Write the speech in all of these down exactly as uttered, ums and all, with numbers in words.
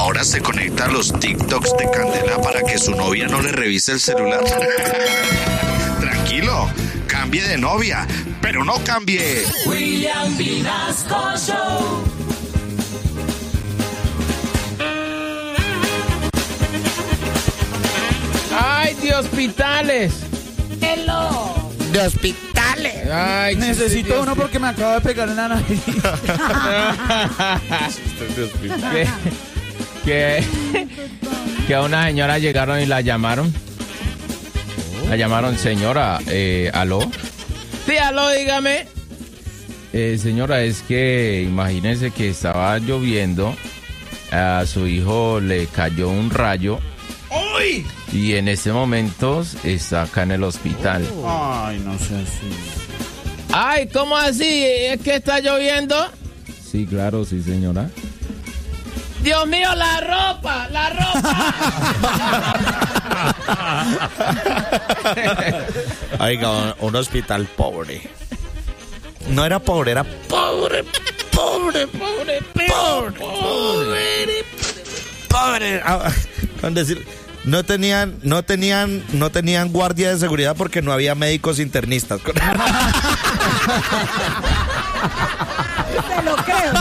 ahora se conecta a los TikToks de Candela para que su novia no le revise el celular. Tranquilo, cambie de novia, pero no cambie. William Vinasco Show. ¡Ay, de hospitales! Hello. De hospitales. Ay, necesito de uno porque me acabo de pegar en la nariz. que, que, que a una señora llegaron y la llamaron. La llamaron, señora, eh, ¿aló? Sí, aló, dígame. Eh, señora, es que imagínese que estaba lloviendo, a su hijo le cayó un rayo. ¡Uy! Y en este momento está acá en el hospital. Ay, no sé así. Ay, ¿cómo así? ¿Es que está lloviendo? Sí, claro, sí, señora. Dios mío, la ropa, la ropa. Oiga, un, un hospital pobre. No era pobre, era pobre, pobre, pobre, pobre, pobre, pobre. Ah, con decir, no tenían, no tenían, no tenían guardia de seguridad porque no había médicos internistas. Se lo creo.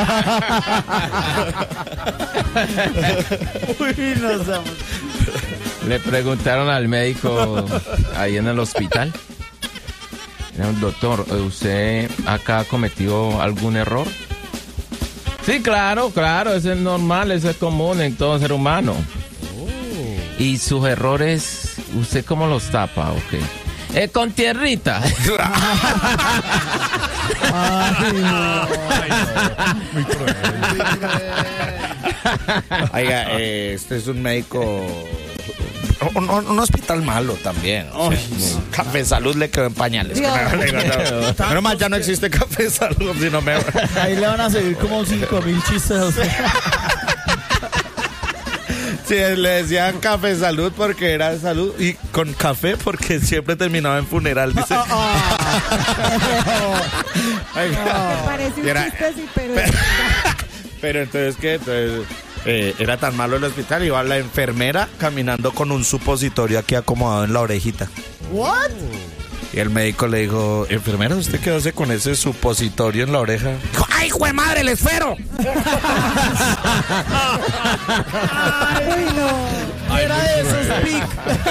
Uy, nos vamos. Le preguntaron al médico ahí en el hospital. Doctor, ¿usted acá ha cometido algún error? Sí, claro, claro, eso es normal, eso es común en todo ser humano. Oh. ¿Y sus errores, usted cómo los tapa o qué? Eh, con tierrita. Ay, no. Muy cruel. Oiga, eh, este es un médico... Un, un, un hospital malo también. O sea, no. Café Salud le quedó en pañales. Menos mal ya no existe Café Salud, sino me... Ahí le van a seguir como cinco mil chistes. Sí, le decían Café Salud porque era salud y con café porque siempre terminaba en funeral. Dice. Oh, oh. Me parece un era, chiste, sí, pero... Pero, pero entonces, ¿qué? Entonces... Eh, era tan malo el hospital, iba la enfermera caminando con un supositorio aquí acomodado en la orejita. ¿What? Y el médico le dijo, enfermera, ¿usted qué hace con ese supositorio en la oreja? Dijo, ¡ay, jue madre, el esfero! Ay, no. Era de esos pic.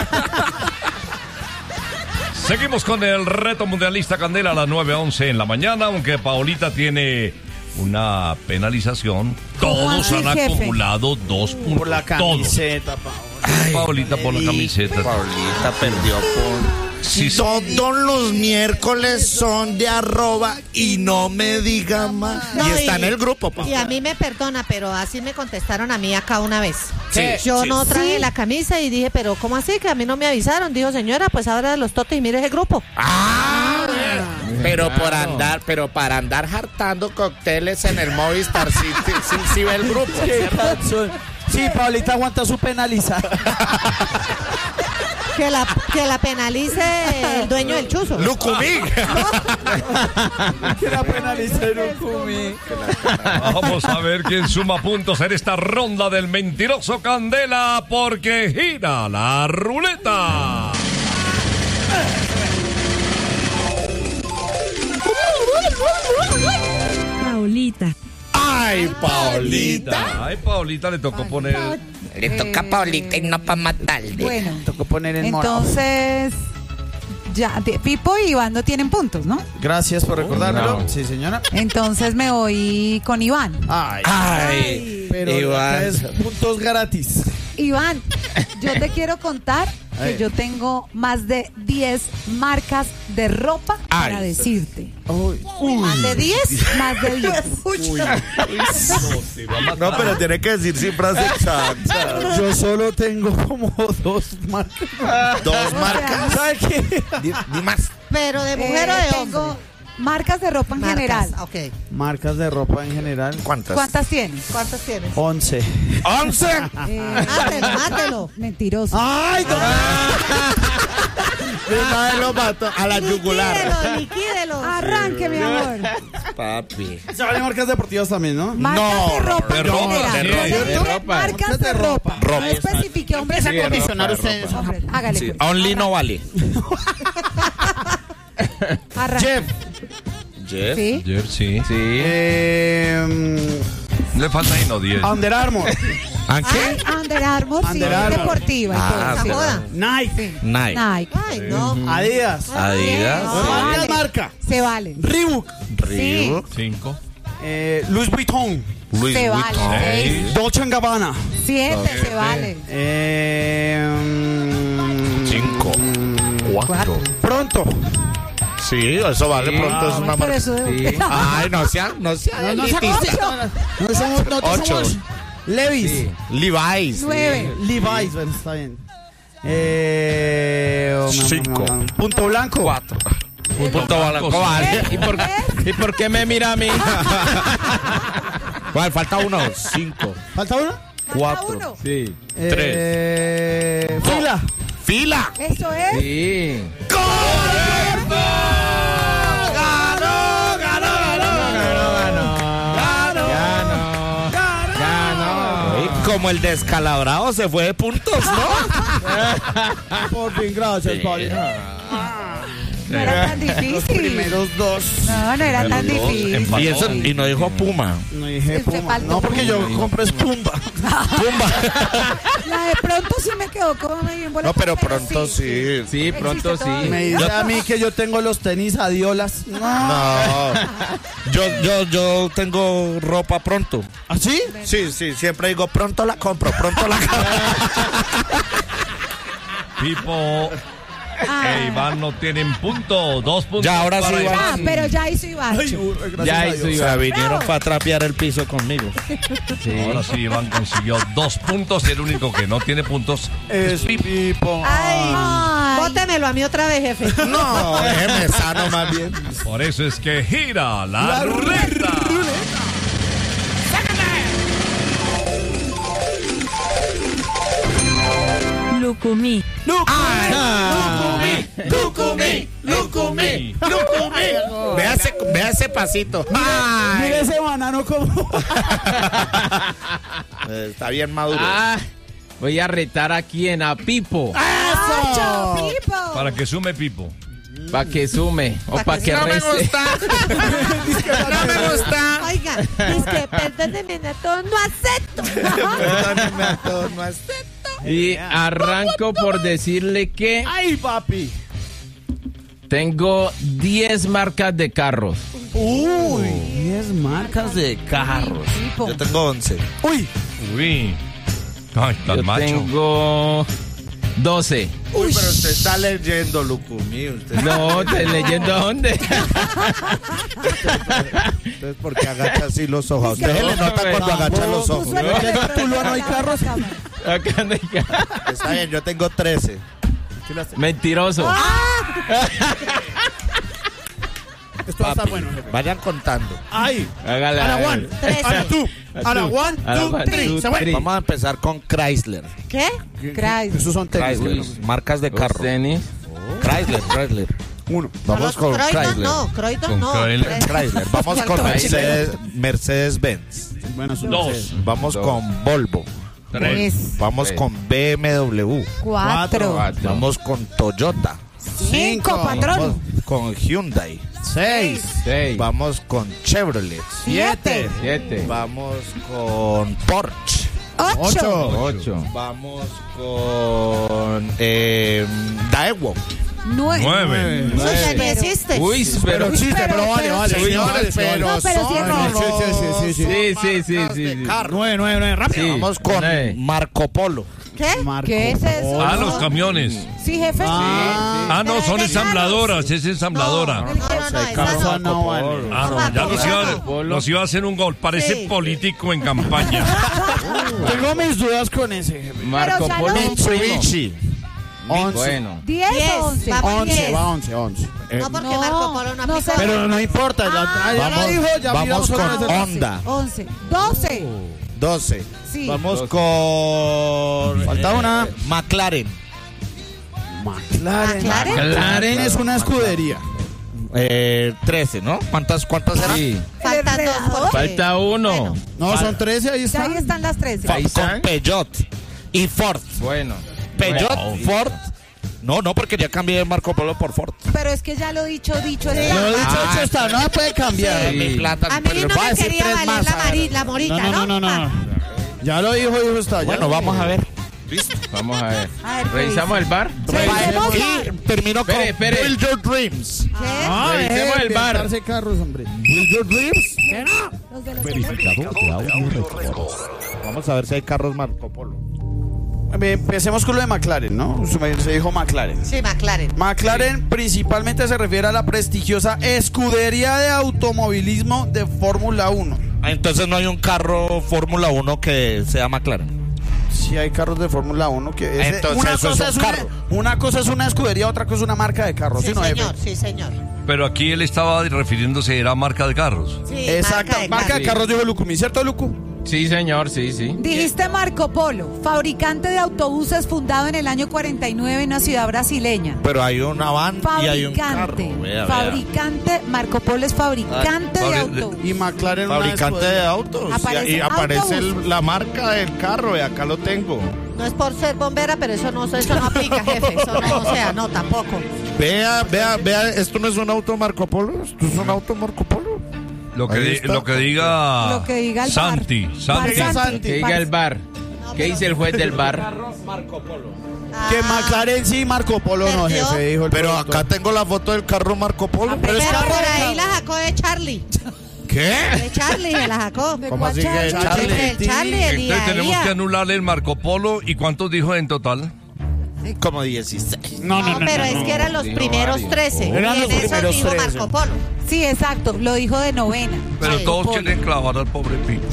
Seguimos con el reto mundialista Candela a las nueve once en la mañana, aunque Paolita tiene una penalización. Todos han jefe? acumulado dos puntos. Por la camiseta, Ay, Paolita, por la camiseta. Paolita perdió por... Sí, sí. Todos los miércoles son de arroba y no me diga más. No, y está y, en el grupo, pa. Y a mí me perdona, pero así me contestaron a mí acá una vez. Sí, Yo sí. no traje ¿Sí? la camisa y dije, pero ¿cómo así? Que a mí no me avisaron. Dijo, señora, pues ahora de los totes y mire ese grupo. Ah, pero Claro. por andar, pero para andar hartando cócteles en el Movistar sí, sí, sí, sí ve el grupo. Qué canción. Sí, Paulita aguanta su penalizada. Que la, que la penalice el dueño del chuzo. Lucumí. Que la penalice Lucumí. Vamos a ver quién suma puntos en esta ronda del mentiroso Candela, porque gira la ruleta. Paulita. Ay, Paulita. Ay, Paulita le tocó poner. Le toca a Paulita y no para matarle. Bueno, Tocó poner el morado. entonces... Ya, de- Pipo y Iván no tienen puntos, ¿no? Gracias por recordármelo. No. Sí, señora. Entonces me voy con Iván. Ay. Ay, Pero Iván. acá es puntos gratis. Iván, yo te quiero contar que Ay. yo tengo más de diez marcas de ropa Ay. para decirte. Uy. ¿Más de diez? Más de diez. No, pero tiene que decir cifras exactas. Yo solo tengo como dos marcas. Dos marcas. ¿Sabe qué? Di, di más. ¿Pero de mujer o Eh, de tengo hombre? marcas de ropa en Marcas, general. ok. Marcas de ropa en general. ¿Cuántas? ¿Cuántas tienes? ¿Cuántas tienes? Once. ¡Once! Eh, Mátelo, mátelo. mentiroso. ¡Ay, no! una vez lo mató a la yugular. Liquídelo, liquídelo. Arranque, mi amor. Papi. Se vale marcas deportivas también, ¿no? Marcas No, de ropa. de ropa, Mira, de mira, ropa. mira, De ropa. Marcas de ropa. Ropa. No especifique, hombre. Sí, Esa ropa, ropa. Hombre, hágale. Sí, pues. only no vale. Arranque. Jeff. Jeff. Sí. Jeff, sí. Sí. Eh, Le falta ahí no diez. Under Armour. ¿A qué? Ay, Under Armour, sí, Under Armour. deportiva y Ah, todo. Under Joda. Armour. Nike. Nike. Nike. Ay, no. Adidas. Adidas. No, Marca vale. marca. Se vale. Reebok. Reebok. Cinco. Eh, Louis Vuitton. Louis Se Vuitton. vale. Seis. Dolce and Gabbana. Siete, se vale. Eh, mm, Cinco. Cuatro. Pronto. Sí, eso vale. Sí. Pronto es una Pero marca. eso Sí. de... Ay, no sea, no sea No, no somos elitista. ocho. No somos, no Ocho. somos Levi's. Sí. Levi's. Nueve. Levi's, bueno, está bien. Eh, oh, Cinco. Punto blanco. Cuatro. Punto blanco. Vale. ¿Y por, ¿Y por qué me mira a mí? Vale, falta uno. Cinco. ¿Falta uno? Cuatro. uno. Sí. Eh, fila. Fila. Eso es. Sí. ¡Correcto! ¡Ganó, ganó, Ganó, ganó. Ganó. Ganó. Ey, como el descalabrado se fue de puntos, ¿no? Por fin, gracias, Pablo. No era tan Los difícil. primeros dos. No, no era tan Dos, difícil. empató. Y, eso, y no dijo Puma. No dije Se Puma. faltó No, porque yo Puma. compro es Pumba. Pumba. La de pronto sí me quedó como medio en No, pero pronto sí. Sí, pronto Existe sí. todavía. Me dice a mí que yo tengo los tenis Adiolas. No. No. Yo, yo, yo tengo ropa pronto. ¿Ah, sí? Sí, sí, siempre digo pronto la compro, pronto la compro. Pipo e Iván no tienen punto. Dos puntos. Ya, ahora para sí, Iván. Ah, pero ya hizo Iván. Ay, uh, gracias Ya a hizo Dios. O sea, Iván. vinieron para trapear el piso conmigo. Ahora sí, Iván consiguió dos puntos. El único que no tiene puntos es Es Pipo. Pipo. Ay, bótemelo a mí otra vez, jefe. No, déjeme sano más bien. Por eso es que gira la, La ruleta. Lucumí. ¡Ay! ¡Lucumí! ¡Lucumí! ¡Lucumí! Vea ese, vea ese pasito. Mira ¡Ay! ese banano como. Eh, Está bien maduro. Ah, voy a retar a quién, a Pipo. ¡Acho, ¡Eso! Pipo! Para que sume Pipo. Para que sume o para que No me reste. gusta. No me gusta. Oiga, es que perdóneme, Nato, no acepto. Perdóneme a todos, no acepto. Y arranco por decirle que ¡Ay, papi! tengo diez marcas de carros. Uy, diez marcas de carros. Pipo. Yo tengo once. Uy, Uy. Ay, tan Yo macho. tengo doce. Uy, pero usted está leyendo, Lucumí. Usted. No, ¿te leyendo dónde? Entonces, ¿por qué agacha así los ojos? A usted se le nota cuando agacha los ojos. Puso el ¿no? dedo ¿Tú no en hay la carros? cámara. Acá no hay ca- Está bien, yo tengo trece. Mentiroso. esto va a estar bueno, jefe. Vayan contando. ¡Ay! Hágale. ¡A la hágale. one! ¡A la two! ¡A la one, A la two, one, three! two, ¡Se fue! three. Vamos a empezar con Chrysler. ¿Qué? Craig. Esos son tenis. Chrysler, Uy. marcas de Dos carro. tenis. Chrysler, Chrysler. Uno. Vamos con Croydon Chrysler. no, Croydon Con no. Chrysler. Chrysler. Vamos con Chrysler. Mercedes, Mercedes Benz. Bueno, son Dos. Vamos Dos. con Volvo. Tres. Tres. Vamos Tres. con B M W. Cuatro. Cuatro. Vamos con Toyota. Cinco, patrón. Vamos con Hyundai. seis. Seis. Vamos con Chevrolet. Siete. Siete. Vamos con Porsche. Ocho. Ocho. Vamos con eh, Daewoo. Nueve. Nueve. Eso ya ni Pero- existe. Uy, pero Pero chiste, pero vale, vale. Señores, Señores, pero No, pero sí, son no. Sí, sí, sí, sí, sí. Sí, sí, sí, marcas sí, de sí. carro. Nueve, nueve, nueve. Rápido. Sí. Vamos con Nueve. Marco Polo. ¿Qué? Marco ¿Qué es eso? Polo. Ah, los camiones. Sí, jefe. Ah, Ah, no, son Pero es de ensambladoras. Es ensambladora. No, no, no, Ese esa carro no. Eso no vale. Ah, no, ya nos iba, Polo. nos iba a hacer un gol. Parece Sí. político en campaña. Tengo mis dudas con ese, jefe. Marco Pero Polo. salud. un primo. Mitsubishi. Once. Bueno. Diez Diez. o once. Vamos. Once, diez. va once, once. No, porque No, Marco Polo no no aplica. sé. Pero no importa. Ya, ya la Vamos, dijo, ya vamos miramos otra con vez. Honda. Once. Doce. doce. Sí. Vamos Doce. con. Falta una. McLaren. McLaren. ¿McLaren? McLaren es una escudería. Eh, trece, ¿no? ¿Cuántas, cuántas eran? Sí. Faltan dos. porque- Falta uno. Bueno, No, son trece, ahí Ya están. ahí están las trece. Ahí Con están. Peugeot y Ford. Bueno. Peugeot, Wow. Ford. No, no, porque ya cambié Marco Polo por Ford. Pero es que ya lo dicho, dicho Sí. está. Lo dicho, Ah, hecho está, no se puede cambiar. Sí. Mi plata. A mí pero no voy a me decir quería tres valer más, la, a ver. mari- la morita, No, ¿no? no, no, no, Ah, no. Ya lo dijo, dijo está. Bueno, vamos a ver. Vamos a ver. A ver, ¿qué ¿Revisamos el bar? Revisemos Y termino con Espere, espere. Build Your Dreams. ¿Qué? Ah, Revisemos eh, el bar. darse carros, hombre. Build Your Dreams. Los de los Verificador de audio récord. Vamos a ver si hay carros Marco Polo. Eh, Empecemos con lo de McLaren, ¿no? Se dijo McLaren. Sí, McLaren. McLaren principalmente se refiere a la prestigiosa escudería de automovilismo de Fórmula uno. Entonces no hay un carro Fórmula uno que sea McLaren. Sí hay carros de Fórmula uno que... ese- Entonces una, eso cosa es es un una, carro. una cosa es una escudería, otra cosa es una marca de carros. Sí, ¿sí, no, jefe? señor, sí, señor. Pero aquí él estaba refiriéndose, era marca de carros. Sí, Exacto, marca de marca de carro. carros dijo Lucumi, ¿cierto, Lucu? Sí, señor, sí, sí. Dijiste Marco Polo, fabricante de autobuses fundado en el año cuarenta y nueve en una ciudad brasileña. Pero hay una van y hay un carro. Fabricante, Vea, vea. fabricante, Marco Polo es fabricante Ah, de fabri- autobuses. Y McLaren una Fabricante de escudería. autos. Aparece y aparece el- autobús. la marca del carro. Y acá lo tengo. No es por ser bombera, pero eso no, eso no aplica, jefe. Eso no, o sea, no, tampoco. Vea, vea, vea. Esto no es un auto Marco Polo. Esto es un auto Marco Polo. Lo que, Ahí di- está. lo que diga, Lo que diga el bar. Santi. Bar Santi. Santi. Que diga el bar. ¿Qué dice el juez del bar? Que Ah, McLaren sí, Marco Polo no, ¿Perdió? jefe, dijo el Pero productor. acá tengo la foto del carro Marco Polo. Pero es carro por de ahí ca- la sacó de Charlie. ¿Qué? De Charlie se la sacó. ¿De ¿Cómo cuál así que Charlie? Charlie? El Charlie, el día Entonces a tenemos día. que anularle el Marco Polo. ¿Y cuántos dijo en total? Como dieciséis. No, No, pero es que eran los Dijo primeros varios. trece. Eran y los en eso primeros dijo trece. Marco Polo. Sí, exacto, lo dijo de novena. Pero Sí, todos Polo. quieren clavar al pobre Pito.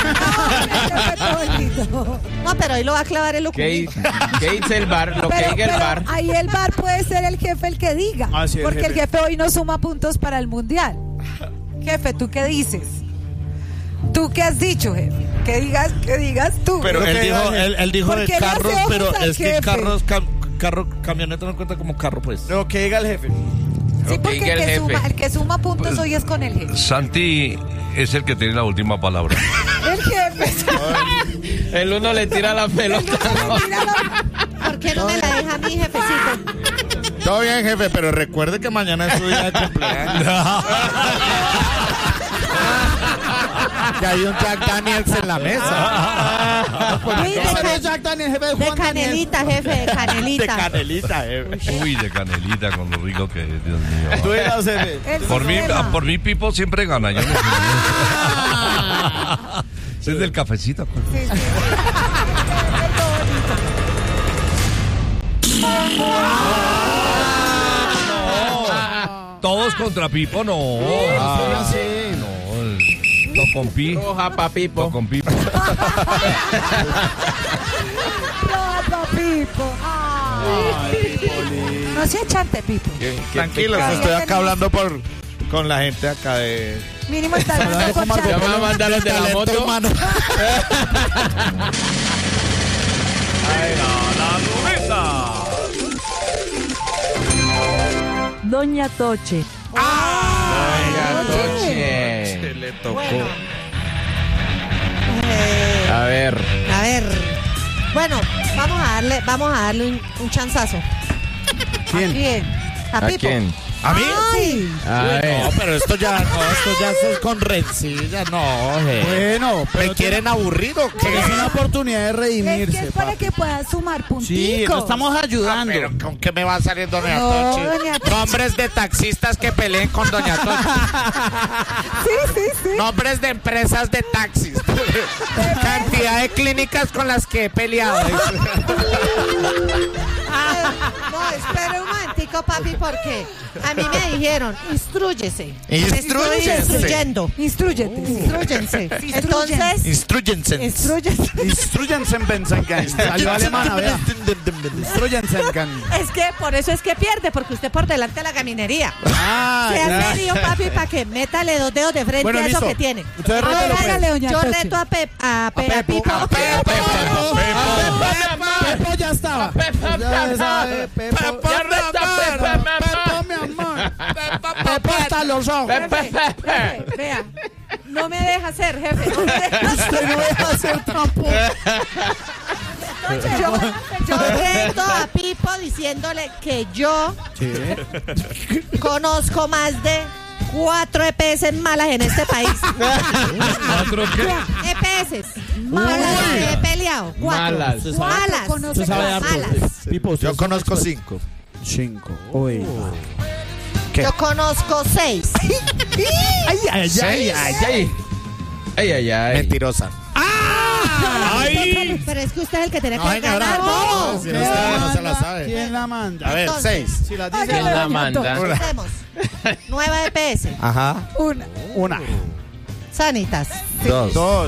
No, pero ahí lo va a clavar el ¿Qué, Lucumí. ¿Qué dice el bar? Lo que Pero, diga el pero bar. ahí el bar puede ser el jefe el que diga. Ah, sí, el porque el jefe. jefe hoy no suma puntos para el mundial. Jefe, ¿tú qué dices? ¿Tú qué has dicho, jefe? Que digas, que digas tú. Pero Lo él que dijo, diga el- él, él dijo ¿Por de qué le hace carros, ojos pero al es que jefe? carros, cam- carro, camioneta no cuenta como carro, pues. Lo que diga el jefe. Sí, Lo que porque diga el el que, jefe. suma, el que suma puntos Pues- hoy es con el jefe. Santi es el que tiene la última palabra. El jefe. El uno le tira la pelota. ¿Por qué no me la deja a mí, jefecito? Todo bien, jefe, pero recuerde que mañana es su día de cumpleaños. Que hay un Jack Daniels en la mesa. Uy, de, Ese no ca- es Jack Daniel, jefe, es de Juan Daniel. canelita, jefe, de De canelita. canelita, jefe. Uy, de canelita con lo rico que es, Dios Tú mío. dirás, jefe. El Por mí, sistema. ah, por mí Pipo siempre gana. Yo no sé. Ese es del cafecito. pues. Sí, sí. Todos contra Pipo, no. Ah, sí. No, el- to con pi. Roja, to papipo. con Pipo. No, Pipo. Ay. No se achante, Pipo. Tranquilos, pecado. estoy acá hablando por, con la gente acá de... Mínimo está hablando con Ya Chante. me mandan los de la Talento moto. humano. Doña Toche. Oiga, Toche. Se le tocó. Bueno. Eh, A ver. a ver. Bueno, vamos a darle, vamos a darle un, un chanzazo. ¿Quién? ¿A quién? A ¿A Pipo. quién? ¿A mí? Ay, A Uy, ver. no, pero esto ya, no, esto ya es con rencilla, no, jefe. Bueno, pero ¿Me quieren aburrido? que es una oportunidad de Es redimirse. que es para papi. que puedas sumar punticos. Sí, no estamos ayudando. Pero ¿con qué me va a salir Doña No, Tochi? Doña Tochi. Nombres de taxistas que peleen con Doña Tochi. Sí, sí, sí. Nombres de empresas de taxis. Cantidad de clínicas con las que he peleado. no, espere un momentico, papi, porque a mí me dijeron, instrúyese. Instrúyese. Me estoy instruyendo. Instrúyete. Instrúyense. Entonces, Instruyense. instrúyense. Instruyensen, Benzengan. Salió alemana, vea. Instruyensen. Es que por eso es que pierde, porque usted por delante de la gaminería. Ah, Sea ya. serio, papi, para que métale dos dedos de frente Bueno, a eso listo. que tiene. Ustedes Ahora, rételo, pues. Hágale, doña yo Tochi. reto a, Pep, a, Pe- a Pepo. Pipo. A Pepo. Pepo ya estaba. Ya sabe, Pepo. Pepo, Pepo, Pepo, mi amor. Pepo hasta los ojos. Pepe, Pepe. Vea, no me deja hacer, jefe. No me deja hacer. Usted no deja hacer tampoco. Yo, yo reto a Pipo diciéndole que yo conozco más de cuatro E P S malas en este país. ¿Cuatro qué? E P S malas que he peleado. Cuatro. Malas. Malas. Usted sabe harto. Malas. Pipo, usted Yo es conozco experto. cinco. Cinco. Uy. Yo conozco seis. Ay, ay, ay, Ay, ay. ay. Ay, ay, ay. Mentirosa. ¡Ay! Pero es que usted es el que tiene No, que señora. ganar. No, No. si no, usted no se la sabe. ¿Quién la manda? A ver, Entonces. seis. Si la Ay, dice, ¿Quién la manda? Empecemos. Nueva E P S. Ajá. Una. una. Sanitas. Dos. Dos.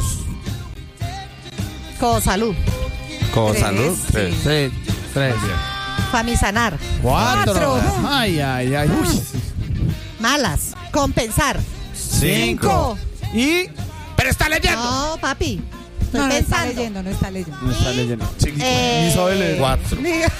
Cosalud. Con Tres, salud. Tres. Seis. Tres. Famisanar. Cuatro. Cuatro. Ay, ay, ay. Uy. Malas. Compensar. Cinco. Y. Pero está leyendo. No, papi. Estoy No, no está pensando. leyendo, no está leyendo. No está Y- leyendo. Eh, Ni sabe leer. Cuatro.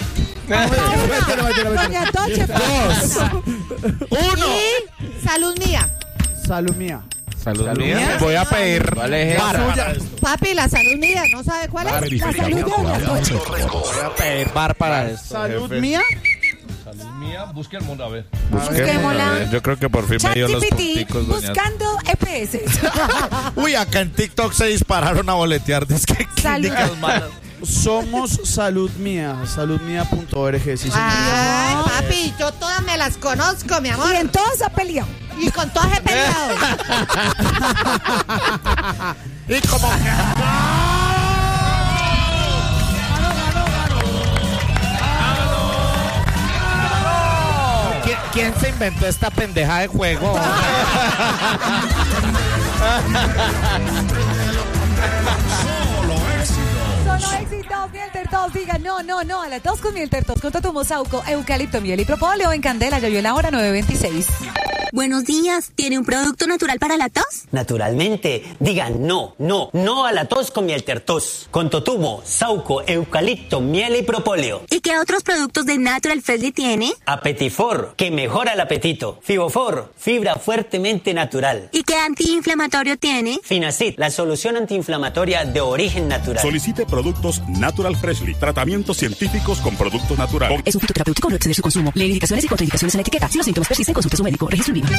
Doña Toche. Uno. Y salud mía. Salud mía. Salud Salud mía. mía. Voy a pedir. ¿Cuál es bar esa? para esto. Papi, la salud mía. ¿No sabe cuál es? La salud de Doña Toche. Voy a pedir bar para esto. Salud jefe. mía. Salud mía, busque el mundo, a ver. Busquémosla. A ver, Yo creo que por fin me dio los ChatGPT punticos, doña. buscando E P S. Uy, acá en TikTok se dispararon a boletear. Es que Salud. clínicas malas. Somos salud mía. salud mía punto org. Sí, señor. Ay, papi, yo todas me las conozco, mi amor. Y en todas ha peleado. Y con todas he peleado. Y como. ¿Quién, quién se inventó esta pendeja de juego? Solo éxitos, miel tertos. Diga no, no, no. A las dos con miel tertos. Con Totumo, Sauco, eucalipto, miel y propóleo en Candela. Ya vio la hora nueve veintiséis. Buenos días, ¿tiene un producto natural para la tos? Naturalmente, digan no, no, no a la tos con miel tertos. Con totumo, sauco, eucalipto, miel y propóleo. ¿Y qué otros productos de Natural Freshly tiene? Apetifor, que mejora el apetito. Fibofor, fibra fuertemente natural. ¿Y qué antiinflamatorio tiene? Finacid, la solución antiinflamatoria de origen natural. Solicite productos Natural Freshly, tratamientos científicos con productos naturales. Es un fitoterapéutico, no exceder su consumo. Lee indicaciones y contraindicaciones en la etiqueta. Si los síntomas persisten, consulte a su médico. Registro en